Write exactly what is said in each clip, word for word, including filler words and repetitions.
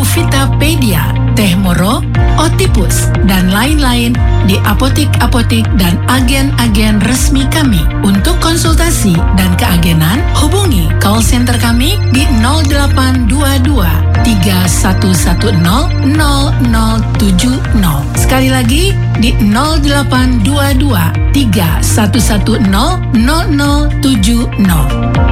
Vitapedia, teh moro, Otipus, dan lain-lain di apotik-apotik dan agen-agen resmi kami. Untuk konsultasi dan keagenan, hubungi call center kami di nol delapan dua dua tiga satu satu nol nol nol tujuh nol. Sekali lagi di nol delapan dua dua tiga satu satu nol nol nol tujuh nol.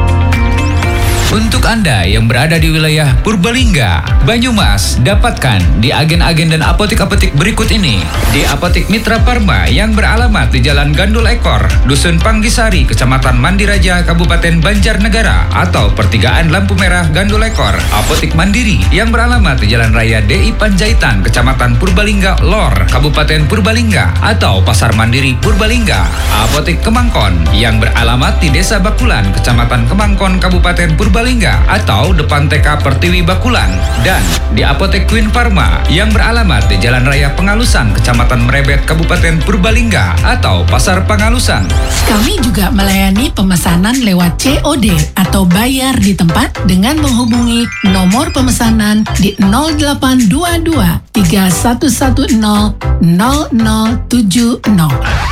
Untuk Anda yang berada di wilayah Purbalingga, Banyumas, dapatkan di agen-agen dan apotik-apotik berikut ini. Di Apotik Mitra Parma yang beralamat di Jalan Gandul Ekor, Dusun Panggisari, Kecamatan Mandiraja, Kabupaten Banjarnegara, atau Pertigaan Lampu Merah Gandul Ekor. Apotik Mandiri yang beralamat di Jalan Raya D I Panjaitan, Kecamatan Purbalingga Lor, Kabupaten Purbalingga, atau Pasar Mandiri Purbalingga. Apotik Kemangkon yang beralamat di Desa Bakulan, Kecamatan Kemangkon, Kabupaten Purbalingga, atau depan T K Pertiwi Bakulan. Dan di Apotek Queen Pharma yang beralamat di Jalan Raya Pengalusan, Kecamatan Merebet, Kabupaten Purbalingga, atau Pasar Pengalusan. Kami juga melayani pemesanan lewat C O D atau bayar di tempat dengan menghubungi nomor pemesanan di nol delapan dua dua tiga satu satu nol nol nol tujuh nol.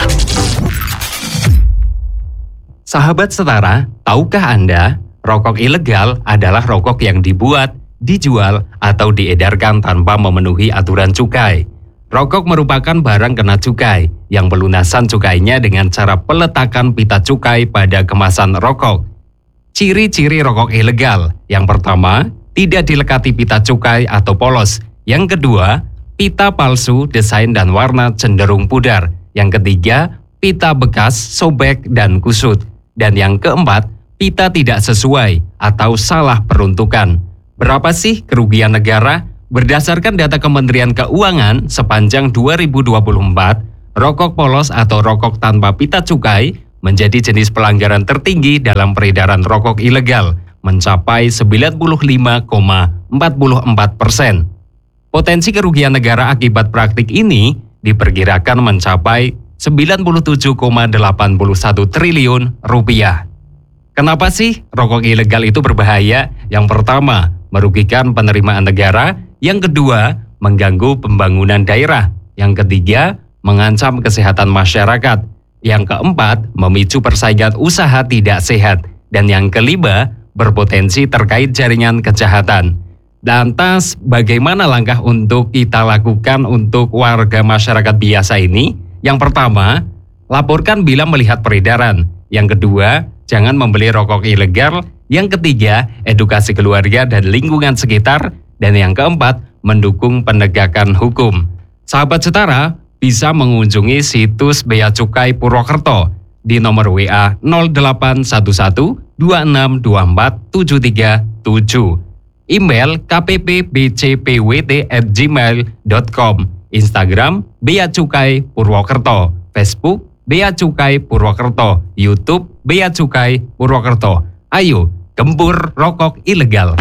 Sahabat Setara, tahukah Anda rokok ilegal adalah rokok yang dibuat, dijual, atau diedarkan tanpa memenuhi aturan cukai. Rokok merupakan barang kena cukai, yang pelunasan cukainya dengan cara peletakan pita cukai pada kemasan rokok. Ciri-ciri rokok ilegal: yang pertama, tidak dilekati pita cukai atau polos. Yang kedua, pita palsu, desain dan warna cenderung pudar. Yang ketiga, pita bekas, sobek, dan kusut. Dan yang keempat, pita tidak sesuai atau salah peruntukan. Berapa sih kerugian negara? Berdasarkan data Kementerian Keuangan, sepanjang dua ribu dua puluh empat, rokok polos atau rokok tanpa pita cukai menjadi jenis pelanggaran tertinggi dalam peredaran rokok ilegal, mencapai sembilan puluh lima koma empat empat persen. Potensi kerugian negara akibat praktik ini diperkirakan mencapai sembilan puluh tujuh koma delapan satu triliun rupiah. Kenapa sih rokok ilegal itu berbahaya? Yang pertama, merugikan penerimaan negara. Yang kedua, mengganggu pembangunan daerah. Yang ketiga, mengancam kesehatan masyarakat. Yang keempat, memicu persaingan usaha tidak sehat. Dan yang kelima, berpotensi terkait jaringan kejahatan. Lantas, bagaimana langkah untuk kita lakukan untuk warga masyarakat biasa ini? Yang pertama, laporkan bila melihat peredaran. Yang kedua, jangan membeli rokok ilegal. Yang ketiga, edukasi keluarga dan lingkungan sekitar. Dan yang keempat, mendukung penegakan hukum. Sahabat Setara bisa mengunjungi situs Bea Cukai Purwokerto di nomor W A nol delapan satu satu dua enam dua empat tujuh tiga tujuh. Email k p p b c p w t at gmail dot com. Instagram Bea Cukai Purwokerto. Facebook Bea Cukai Purwokerto. YouTube Bea Cukai Purwokerto. Ayo, gempur rokok ilegal.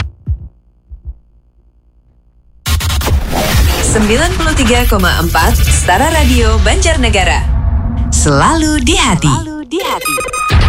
sembilan puluh tiga koma empat Setara Radio Banjarnegara. Selalu di hati. Selalu di hati.